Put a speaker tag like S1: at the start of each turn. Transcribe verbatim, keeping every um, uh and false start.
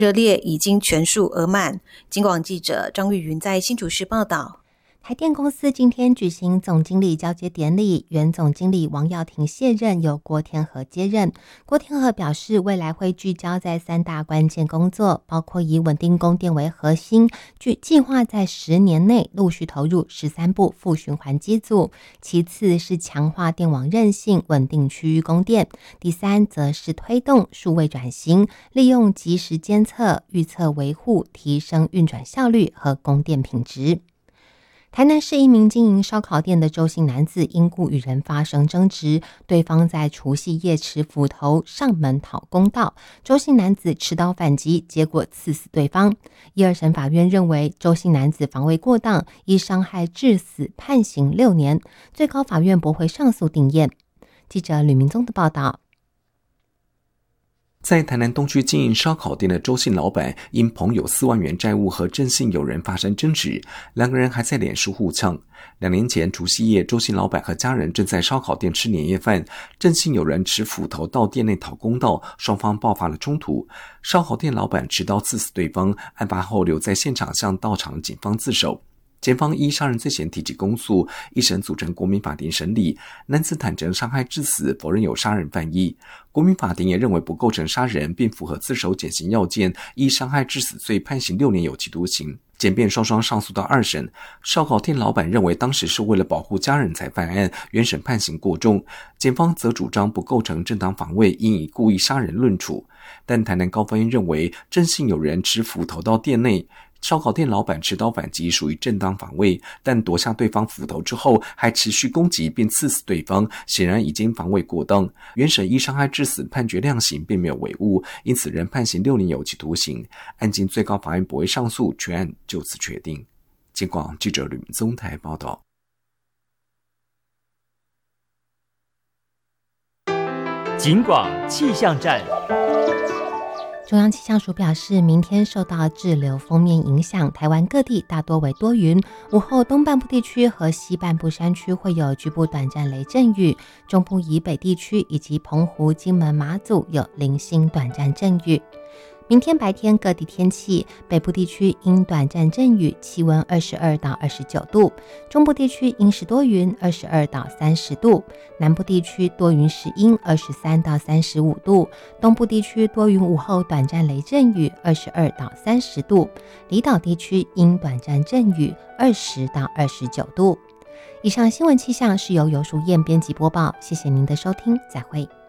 S1: 热烈已经全数额满。警广记者张玉云在新竹市报道。
S2: 台电公司今天举行总经理交接典礼，原总经理王耀庭卸任，由郭天和接任。郭天和表示，未来会聚焦在三大关键工作，包括以稳定供电为核心，据计划在十年内陆续投入十三部负循环机组，其次是强化电网韧性，稳定区域供电，第三则是推动数位转型，利用即时监测、预测、维护，提升运转效率和供电品质。台南市一名经营烧烤店的周姓男子因故与人发生争执，对方在除夕夜持斧头上门讨公道，周姓男子持刀反击，结果刺死对方。一二审法院认为周姓男子防卫过当，依伤害致死判刑六年，最高法院驳回上诉定谳。记者吕明宗的报道。
S3: 在台南东区经营烧烤店的周姓老板因朋友四万元债务和郑姓友人发生争执，两个人还在脸书互呛。两年前除夕夜，周姓老板和家人正在烧烤店吃年夜饭，郑姓友人持斧头到店内讨公道，双方爆发了冲突。烧烤店老板持刀刺死对方，案发后留在现场向到场警方自首。检方依杀人罪嫌提起公诉，一审组成国民法庭审理。男子坦承伤害致死，否认有杀人犯意。国民法庭也认为不构成杀人，并符合自首减刑要件，依伤害致死罪判刑六年有期徒刑。检辩双双上诉到二审。烧烤店老板认为当时是为了保护家人才犯案，原审判刑过重。检方则主张不构成正当防卫，应以故意杀人论处。但台南高分院认为郑姓友人持斧头到店内，烧烤店老板持刀反击属于正当防卫，但夺下对方斧头之后还持续攻击并刺死对方，显然已经防卫过当。原审依伤害致死判决量刑，并没有违误，因此仍判刑六年有期徒刑。案经最高法院驳回上诉，全案就此确定。警广记者吕明宗台报道。
S4: 警广气象站。
S2: 中央气象署表示，明天受到滞留锋面影响，台湾各地大多为多云，午后东半部地区和西半部山区会有局部短暂雷阵雨，中部以北地区以及澎湖、金门、马祖有零星短暂阵雨。明天白天各地天气，北部地区因短暂阵雨，气温二十二到二十九度；中部地区阴时多云，二十二到三十度；南部地区多云时阴，二十三到三十五度；东部地区多云午后短暂雷阵雨，二十二到三十度；离岛地区因短暂阵雨，二十到二十九度。以上新闻气象是由游淑燕编辑播报，谢谢您的收听，再会。